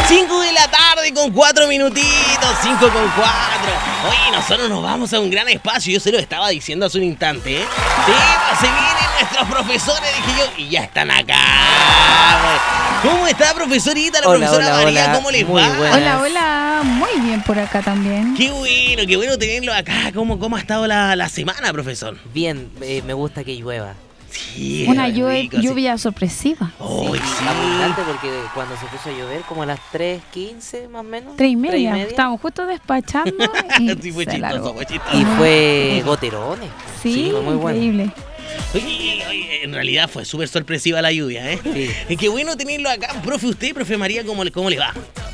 5 de la tarde con 4 minutitos, 5 con 4. Oye, nosotros nos vamos a un gran espacio, yo se lo estaba diciendo hace un instante, ¿eh? Sí, se vienen nuestros profesores, dije yo, y ya están acá. ¿Cómo está, profesorita, la profesora María? Hola. ¿Cómo les Muy va? buenas. Hola, muy bien por acá también. Qué bueno tenerlo acá. ¿Cómo ha estado la semana, profesor? Bien, me gusta que llueva. Sí, Una rico, sí. lluvia sorpresiva. Oh, sí. Abundante porque cuando se puso a llover, como a las 3:15 más o menos. 3:30. Estábamos justo despachando y Sí, fue se chistoso, largó. fue chistoso. Y fue goterones. Sí, fue muy bueno. increíble. Oye, en realidad fue súper sorpresiva la lluvia, ¿eh? Sí. Qué bueno tenerlo acá. Profe, usted, profe María, ¿cómo le va?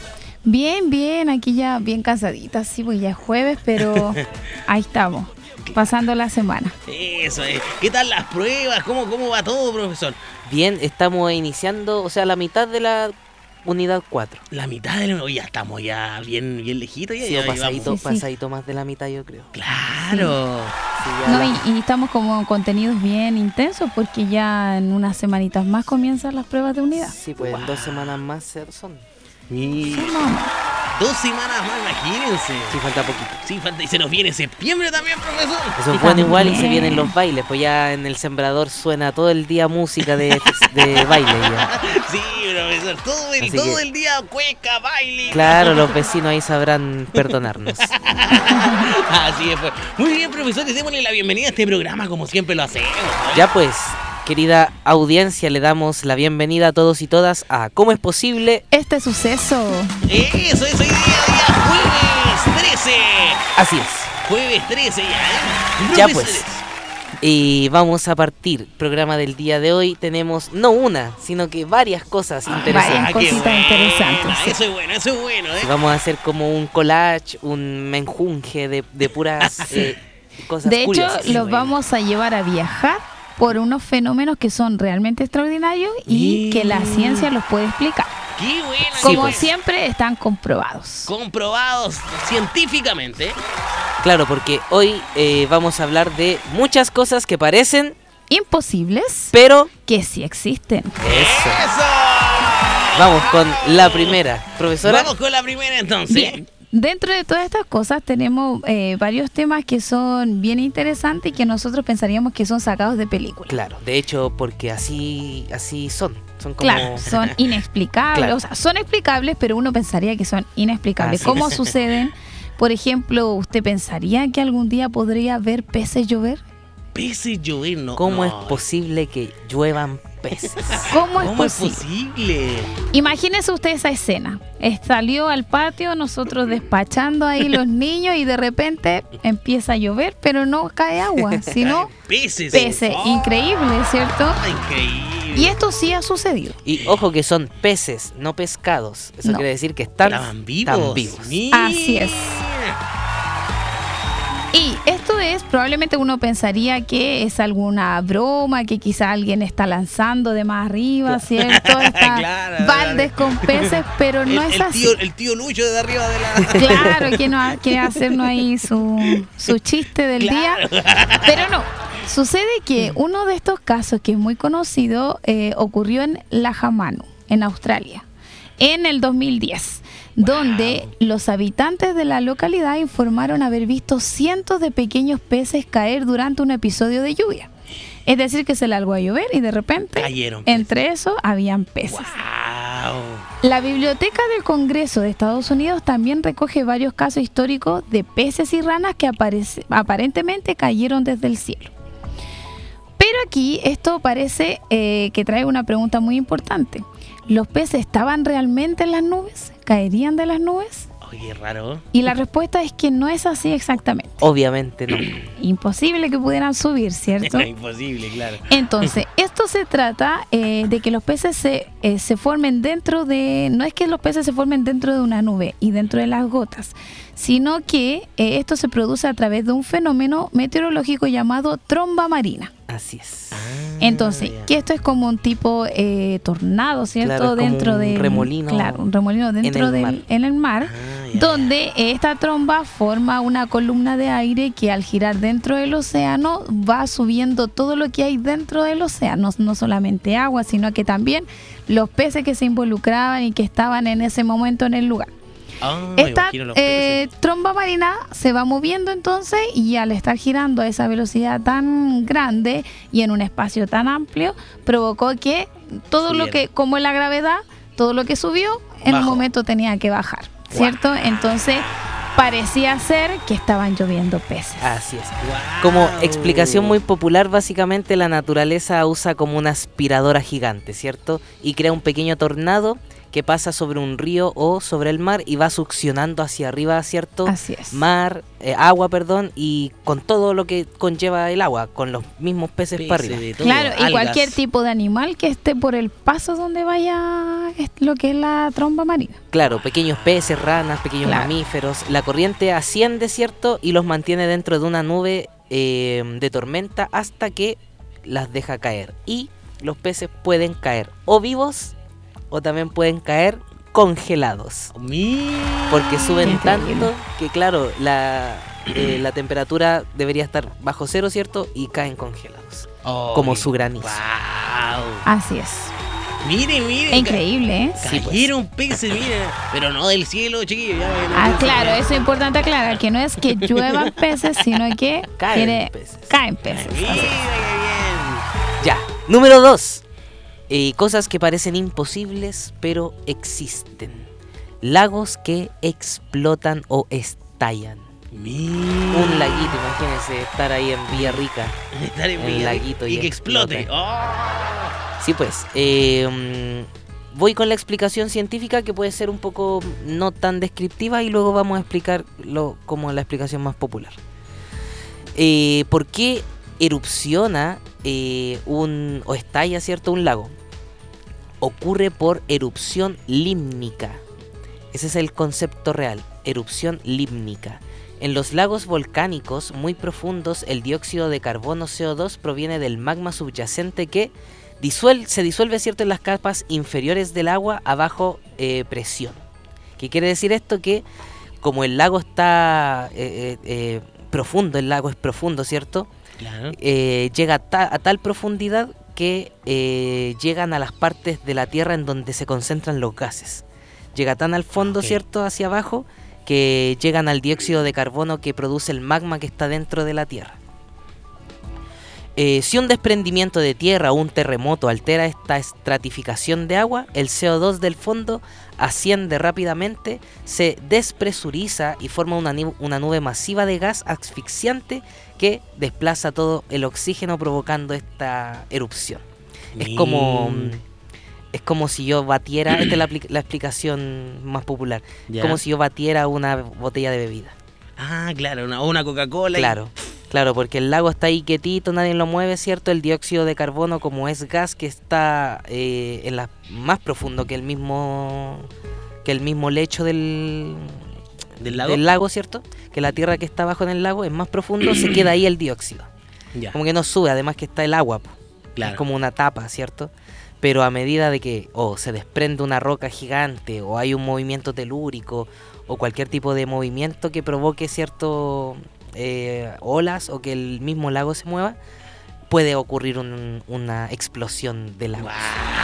Bien, aquí ya bien cansadita, sí, pues ya es jueves, pero ahí estamos, pasando la semana. Eso es. ¿Qué tal las pruebas? ¿Cómo va todo, profesor? Bien, estamos iniciando, o sea, la mitad de la unidad 4. La mitad de la... Oye, ya estamos ya bien lejitos. Sí, Ya pasadito, Sí. pasadito más de la mitad, yo creo. Claro. Sí, ya No, la- y estamos como contenidos bien intensos porque ya en unas semanitas más comienzan las pruebas de unidad. Sí, pues en 2 semanas más son. Y No, 2 semanas más, imagínense. Sí, falta poquito. Sí, falta. Y se nos viene septiembre también, profesor. Eso es Y bueno igual y se también. vienen los bailes, pues ya en el Sembrador suena todo el día música de baile ya. Sí, profesor. Todo Así que- el día cueca, baile. Claro, los vecinos ahí sabrán perdonarnos. Así es, pues. Muy bien, profesores, démosle la bienvenida a este programa como siempre lo hacemos, ¿no? Ya pues, querida audiencia, le damos la bienvenida a todos y todas a ¿Cómo es posible? este suceso. Eso es hoy día jueves 13. Así es. Jueves 13 ya, ¿eh? Ya Profesores. pues. Y vamos a partir. Programa del día de hoy tenemos no una, sino que varias cosas interesantes. varias qué cositas interesantes, sí. Eso es bueno, ¿eh? Y vamos a hacer como un collage, un menjunje de puras cosas De hecho, curiosas. los vamos a llevar a viajar por unos fenómenos que son realmente extraordinarios y que la ciencia los puede explicar. Qué bueno. Sí, Como pues. siempre, están comprobados. Comprobados científicamente. Claro, porque hoy vamos a hablar de muchas cosas que parecen, Imposibles, pero que sí existen. eso. ¡Eso! Vamos con la primera. Profesora. Vamos con la primera entonces. Bien, dentro de todas estas cosas tenemos varios temas que son bien interesantes y que nosotros pensaríamos que son sacados de películas. Claro, de hecho, porque así son. Son como... Claro, son inexplicables, Claro. o sea, son explicables, pero uno pensaría que son inexplicables. Así ¿Cómo es. suceden? Por ejemplo, ¿usted pensaría que algún día podría ver peces llover? Peces llover, no. ¿Cómo no. es posible que lluevan peces? ¿Cómo es ¿Cómo es posible? posible? Imagínese usted esa escena. Salió al patio, nosotros despachando ahí los niños y de repente empieza a llover, pero no cae agua, sino Peces. peces. Oh, Increíble, ¿cierto? increíble. Y esto sí ha sucedido. Y ojo que son peces, no pescados. Eso No. quiere decir que están Estaban vivos. Mira. Así es. Y esto es, probablemente uno pensaría que es alguna broma, que quizá alguien está lanzando de más arriba, ¿cierto? Está Claro, baldes con peces, pero no es así. El tío Lucho de arriba de la... Claro, que no quiere hacernos ahí su chiste del Claro. día. Pero no, sucede que uno de estos casos que es muy conocido ocurrió en Lahamanu, en Australia, en el 2010. Donde los habitantes de la localidad informaron haber visto cientos de pequeños peces caer durante un episodio de lluvia. Es decir, que se largó a llover y de repente, Cayeron peces. entre eso, habían peces. ¡Wow! La Biblioteca del Congreso de Estados Unidos también recoge varios casos históricos de peces y ranas que aparentemente cayeron desde el cielo. Pero aquí esto parece que trae una pregunta muy importante. ¿Los peces estaban realmente en las nubes? ¿Caerían de las nubes? Oye, raro. Y la respuesta es que no es así exactamente. Obviamente no. Imposible que pudieran subir, ¿cierto? Imposible, claro. Entonces, esto se trata de que los peces se formen dentro de... No es que los peces se formen dentro de una nube y dentro de las gotas, sino que esto se produce a través de un fenómeno meteorológico llamado tromba marina. Así es. Entonces, ya. que esto es como un tipo tornado, ¿cierto? Claro, es como dentro un de remolino claro, un remolino dentro el mar. en el mar, Ah, ya. donde esta tromba forma una columna de aire que al girar dentro del océano va subiendo todo lo que hay dentro del océano, no solamente agua, sino que también los peces que se involucraban y que estaban en ese momento en el lugar. Esta tromba marina se va moviendo entonces, y al estar girando a esa velocidad tan grande y en un espacio tan amplio, provocó que todo lo que, como la gravedad, todo lo que subió en un momento tenía que bajar, ¿cierto? Entonces parecía ser que estaban lloviendo peces. Así es. Como explicación muy popular, básicamente la naturaleza usa como una aspiradora gigante, ¿cierto? Y crea un pequeño tornado que pasa sobre un río o sobre el mar y va succionando hacia arriba, ¿cierto? Así es. Agua, y con todo lo que conlleva el agua, con los mismos peces para arriba. Claro, y cualquier tipo de animal que esté por el paso donde vaya lo que es la tromba marina. Claro, pequeños peces, ranas, pequeños mamíferos. La corriente asciende, ¿cierto? Y los mantiene dentro de una nube de tormenta hasta que las deja caer. Y los peces pueden caer o vivos o también pueden caer congelados. Porque suben tanto que, claro, la temperatura debería estar bajo cero, ¿cierto? Y caen congelados. Como su granizo. Wow. Así es. Miren. Increíble, ¿eh? Cayeron peces, miren. Pero no del cielo, chiquillos. Claro, eso es importante aclarar, que no es que lluevan peces, sino que caen peces. Mira, qué bien. Ya, número 2. Cosas que parecen imposibles, pero existen. Lagos que explotan o estallan. Un laguito, imagínense estar ahí en Villarrica. Estar en el laguito y que explote. Sí, pues. Voy con la explicación científica, que puede ser un poco no tan descriptiva, y luego vamos a explicarlo como la explicación más popular. ¿Por qué erupciona o estalla, ¿cierto?, un lago? Ocurre por erupción límnica. Ese es el concepto real, erupción límnica. En los lagos volcánicos muy profundos, el dióxido de carbono CO2 proviene del magma subyacente que se disuelve, ¿cierto?, en las capas inferiores del agua a bajo presión. ¿Qué quiere decir esto? Que como el lago está profundo, el lago es profundo, ¿cierto? Claro. Llega a tal profundidad que llegan a las partes de la Tierra en donde se concentran los gases. Llega tan al fondo, ¿cierto?, hacia abajo, que llegan al dióxido de carbono que produce el magma que está dentro de la Tierra. Si un desprendimiento de tierra o un terremoto altera esta estratificación de agua, el CO2 del fondo asciende rápidamente, se despresuriza y forma una nube masiva de gas asfixiante que desplaza todo el oxígeno, provocando esta erupción. Es como si yo batiera, esta es la explicación más popular, como si yo batiera una botella de bebida. Claro, una Coca-Cola. Claro, porque el lago está ahí quietito, nadie lo mueve, ¿cierto? El dióxido de carbono, como es gas que está más profundo que el mismo lecho del lago, ¿cierto? Que la tierra que está abajo en el lago es más profundo, se queda ahí el dióxido. Como que no sube, además que está el agua, es como una tapa, ¿cierto? Pero a medida de que se desprende una roca gigante, o hay un movimiento telúrico, o cualquier tipo de movimiento que provoque cierto olas, o que el mismo lago se mueva, puede ocurrir una explosión del agua.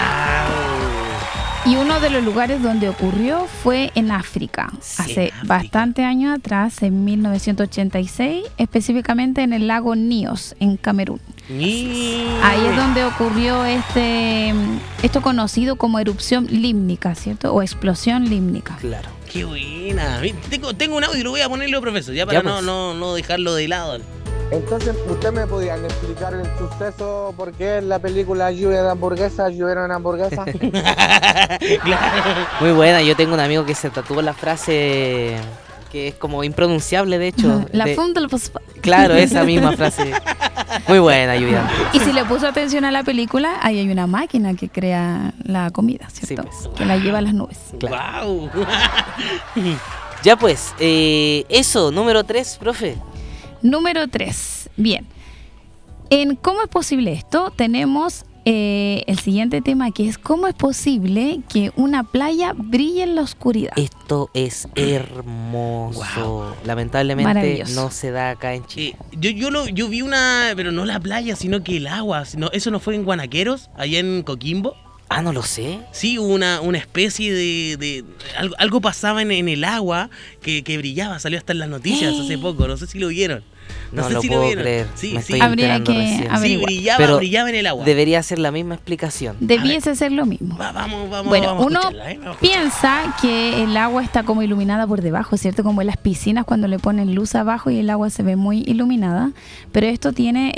Y uno de los lugares donde ocurrió fue en África, hace bastante años atrás, en 1986, específicamente en el lago Níos, en Camerún. Ahí es donde ocurrió esto conocido como erupción límnica, ¿cierto? O explosión límnica. Claro. ¡Qué buena! Tengo un audio y lo voy a ponerlo, profesor, ya para no dejarlo de lado. Entonces, ¿usted me podrían explicar el suceso por qué en la película Lluvia de hamburguesas llovieron hamburguesas? Claro. Muy buena, yo tengo un amigo que se tatuó la frase que es como impronunciable, de hecho. Claro, esa misma frase. Muy buena, Lluvia. Y si le puso atención a la película, ahí hay una máquina que crea la comida, ¿cierto? Sí, pues. Que la lleva a las nubes. Claro. ¡Wow! Ya pues, eso, número 3, profe. Número 3. Bien. En ¿cómo es posible esto? Tenemos el siguiente tema, que es ¿cómo es posible que una playa brille en la oscuridad? Esto es hermoso. Wow. Lamentablemente Maravilloso. no se da acá en Chile. Yo vi una, pero no la playa, sino que el agua. ¿Eso no fue en Guanaqueros, allá en Coquimbo? Ah, no lo sé. Sí, hubo una especie de algo pasaba en el agua que brillaba, salió hasta en las noticias hace poco, no sé si lo vieron. No sé lo si puedo vieron. creer. Sí, Me sí. estoy Habría enterando que recién. averiguar. Sí, Pero brillaba en el agua. Debería ser la misma explicación. Debiese ser lo mismo. Vamos Bueno, vamos a uno escucharla, vamos a escucharla. piensa que el agua está como iluminada por debajo, ¿cierto? Como en las piscinas cuando le ponen luz abajo y el agua se ve muy iluminada. Pero esto tiene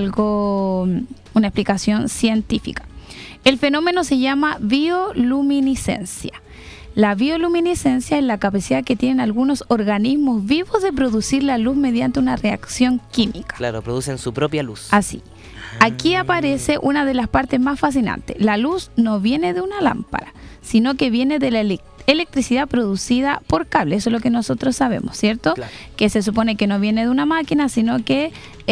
una explicación científica. El fenómeno se llama bioluminiscencia. La bioluminiscencia es la capacidad que tienen algunos organismos vivos de producir la luz mediante una reacción química. Claro, producen su propia luz. Así. Aquí aparece una de las partes más fascinantes. La luz no viene de una lámpara, sino que viene de la electricidad producida por cable. Eso es lo que nosotros sabemos, ¿cierto? Claro. Que se supone que no viene de una máquina, sino que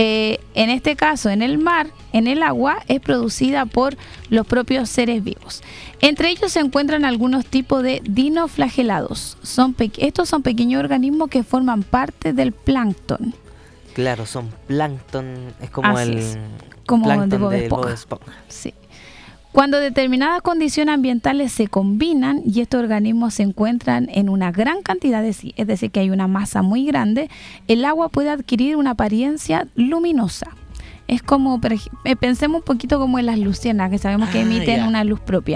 en este caso en el mar, en el agua, es producida por los propios seres vivos. Entre ellos se encuentran algunos tipos de dinoflagelados. Estos son pequeños organismos que forman parte del plancton. Claro, son plancton. Es como Así el es, como plancton de Bob del Esponja. Bob Esponja. Sí. Cuando determinadas condiciones ambientales se combinan y estos organismos se encuentran en una gran cantidad, es decir, que hay una masa muy grande, el agua puede adquirir una apariencia luminosa. Es como, pensemos un poquito como en las luciérnagas, que sabemos que emiten ya. una luz propia.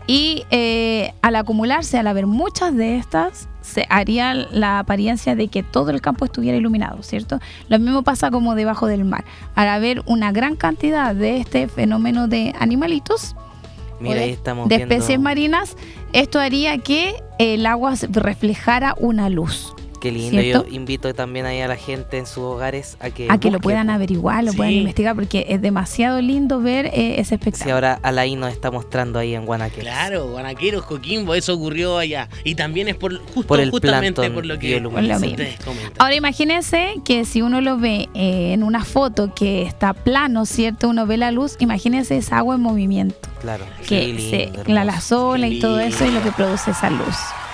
Y al acumularse, al haber muchas de estas, se haría la apariencia de que todo el campo estuviera iluminado, ¿cierto? Lo mismo pasa como debajo del mar. Al haber una gran cantidad de este fenómeno de animalitos, Mira, ahí estamos de viendo especies marinas, esto haría que el agua reflejara una luz. Qué lindo. ¿cierto? Yo invito también ahí a la gente en sus hogares a que A que lo busque, puedan po. averiguar, lo puedan Sí. investigar, porque es demasiado lindo ver ese Si espectáculo. ahora Alain nos está mostrando ahí en Guanaqueros. Claro, Guanaqueros, Coquimbo, eso ocurrió allá. Y también es Por el justamente plancton por lo que bioluminiscente. ustedes comentan. Ahora imagínense que si uno lo ve en una foto que está plano, ¿cierto? Uno ve la luz, imagínense esa agua en movimiento, Claro. que Qué lindo, hermoso. la ola Qué y todo eso es lo lindo. que produce esa luz.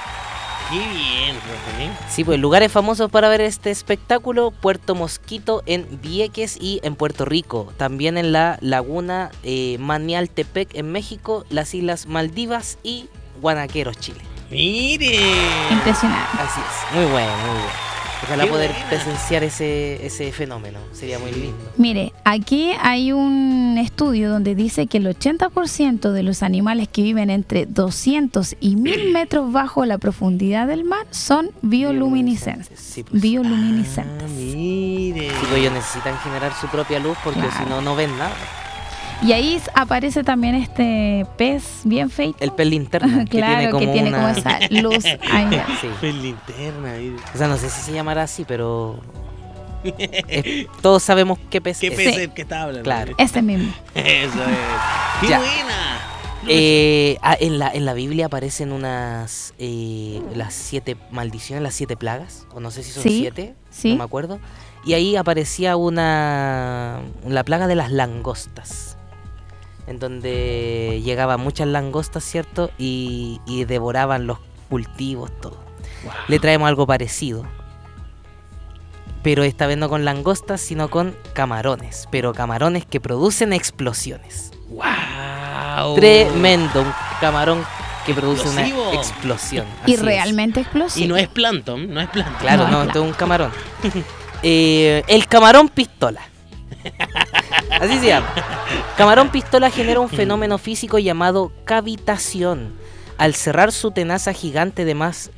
Qué bien, profe. ¿eh? Sí, pues lugares famosos para ver este espectáculo: Puerto Mosquito en Vieques y en Puerto Rico. También en la laguna Manialtepec en México, las Islas Maldivas y Guanaqueros, Chile. Mire. Impresionante. Así es, muy bueno, muy bueno. Ojalá Qué poder buena. presenciar ese fenómeno, sería muy lindo. Mire, aquí hay un estudio donde dice que el 80% de los animales que viven entre 200 y 1000 metros bajo la profundidad del mar son bioluminiscentes. Sí, pues. Bioluminiscentes. Ah, mire. Sí, pues ellos necesitan generar su propia luz porque Claro. si no, no ven nada. Y ahí aparece también este pez bien feito. El pez linterna, Claro, que tiene como esa luz ahí. Sí. Fue linterna. mire. O sea, no sé si se llamará así, pero todos sabemos qué pez ¿Qué es. pez Sí. es que está hablando? Claro. Ese mismo. Eso es. ¡Qué Ya. buena! En la Biblia aparecen unas las 7 maldiciones, las 7 plagas, o no sé si son Sí, 7, sí. no me acuerdo. Y ahí aparecía la plaga de las langostas, en donde llegaban muchas langostas, ¿cierto? Y devoraban los cultivos, todo. Wow. Le traemos algo parecido, pero esta vez no con langostas, sino con camarones, pero camarones que producen explosiones. ¡Wow! Tremendo, un camarón que produce Explosivo. una explosión. Y así es. realmente explosivo. Y no es plancton, no es plancton. Claro, No, no, es esto es un camarón. El camarón pistola. Así se llama. Camarón pistola genera un fenómeno físico llamado cavitación. Al cerrar su tenaza gigante de más...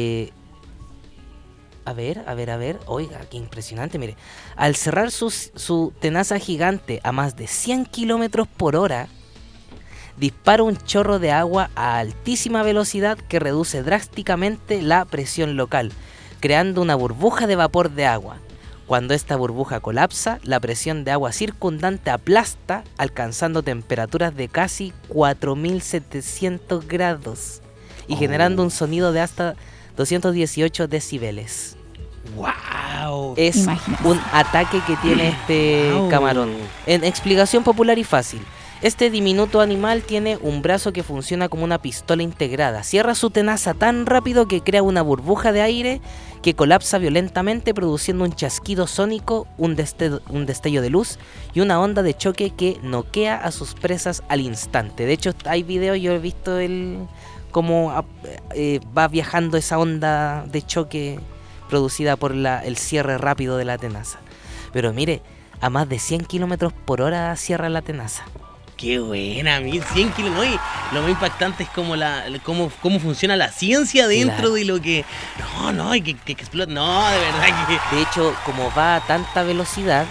A ver. Oiga, qué impresionante, mire. Al cerrar su tenaza gigante a más de 100 kilómetros por hora, dispara un chorro de agua a altísima velocidad que reduce drásticamente la presión local, creando una burbuja de vapor de agua. Cuando esta burbuja colapsa, la presión de agua circundante aplasta, alcanzando temperaturas de casi 4700 grados y generando un sonido de hasta 218 decibeles. ¡Wow! Es Imagínate. un ataque que tiene este Wow. camarón. En explicación popular y fácil. Este diminuto animal tiene un brazo que funciona como una pistola integrada. Cierra su tenaza tan rápido que crea una burbuja de aire que colapsa violentamente, produciendo un chasquido sónico, un destello de luz y una onda de choque que noquea a sus presas al instante. De hecho, hay videos, yo he visto cómo va viajando esa onda de choque producida por el cierre rápido de la tenaza. Pero mire, a más de 100 kilómetros por hora cierra la tenaza. Qué buena, 1100 kilos, ¿no? Y lo más impactante es cómo funciona la ciencia dentro Claro. de lo que... No, y que explota. No, de verdad que... De hecho, como va a tanta velocidad,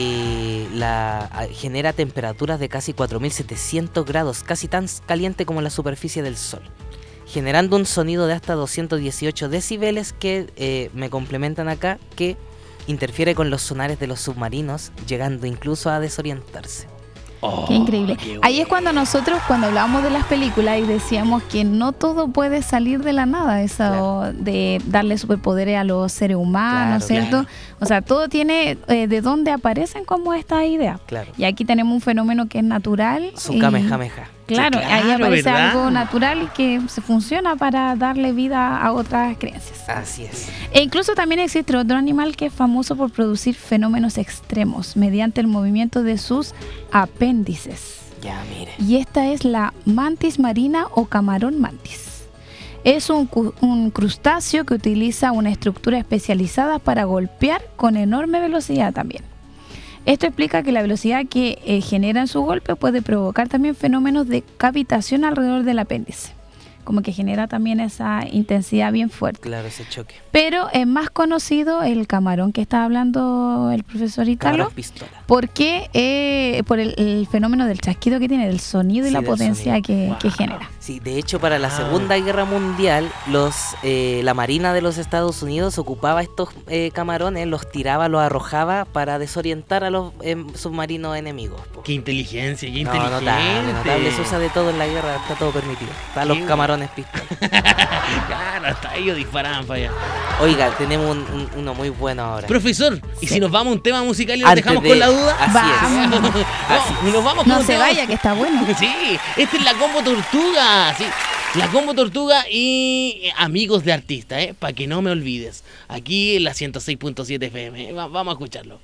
genera temperaturas de casi 4700 grados, casi tan caliente como la superficie del Sol, generando un sonido de hasta 218 decibeles que me complementan acá, que interfiere con los sonares de los submarinos, llegando incluso a desorientarse. Oh, Qué increíble. qué Ahí es cuando nosotros, cuando hablábamos de las películas y decíamos que no todo puede salir de la nada, eso Claro. de darle superpoderes a los seres humanos, Claro, ¿cierto? O sea, todo tiene de dónde aparecen como estas ideas. Claro. Y aquí tenemos un fenómeno que es natural. Su y- Kamehameha. Claro, Sí, ahí claro, aparece ¿verdad? algo natural y que se funciona para darle vida a otras creencias. Así es. E incluso también existe otro animal que es famoso por producir fenómenos extremos mediante el movimiento de sus apéndices. Ya, mire. Y esta es la mantis marina o camarón mantis. Es un crustáceo que utiliza una estructura especializada para golpear con enorme velocidad también. Esto explica que la velocidad que genera en su golpe puede provocar también fenómenos de cavitación alrededor del apéndice. Como que genera también esa intensidad bien fuerte. Claro, ese choque. Pero es más conocido el camarón que está hablando el profesor Italo. Camarón pistola. Porque por el fenómeno del chasquido que tiene, del sonido y Sí, la del potencia sonido. que genera. Sí, de hecho, para la Wow. Segunda Guerra Mundial, la Marina de los Estados Unidos ocupaba estos camarones, los tiraba, los arrojaba para desorientar a los submarinos enemigos. Po. Qué inteligencia, qué No, inteligente. notable, se usa de todo en la guerra, está todo permitido. Están los Qué camarones pistola. Claro, hasta ellos disparaban para allá. Oiga, tenemos uno muy bueno ahora. Profesor, ¿y Sí. si nos vamos a un tema musical y nos Antes dejamos de- con la duda? Así Vamos. No, nos vamos con No un se tema- vaya, que está bueno. Sí, esta es la Combo Tortuga, sí. La Combo Tortuga y amigos de artista, para que no me olvides. Aquí en la 106.7 FM. Vamos a escucharlo.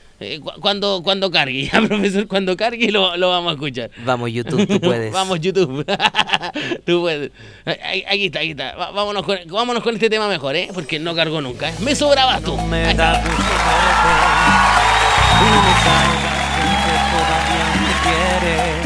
Cuando cargue, ya, profesor, cuando cargue lo vamos a escuchar. Vamos, YouTube, tú puedes. Vamos, YouTube. Tú puedes. Aquí está. Vámonos con este tema mejor, porque no cargó nunca. Me sobrabas tú. Me Ahí da está. gusto verte y no me salgas que todavía me quieres.